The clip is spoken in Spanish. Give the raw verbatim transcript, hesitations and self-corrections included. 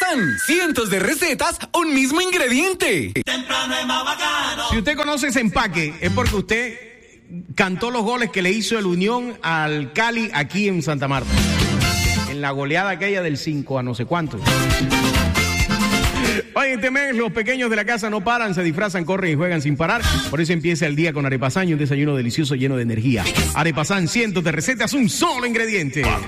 Arepazán, cientos de recetas, un mismo ingrediente. Temprano es más bacano. Si usted conoce ese empaque, es porque usted cantó los goles que le hizo el Unión al Cali aquí en Santa Marta. En la goleada aquella del cinco a no sé cuánto. Oye, este mes los pequeños de la casa no paran, se disfrazan, corren y juegan sin parar. Por eso empieza el día con Arepazán y un desayuno delicioso lleno de energía. Arepazán, cientos de recetas, un solo ingrediente.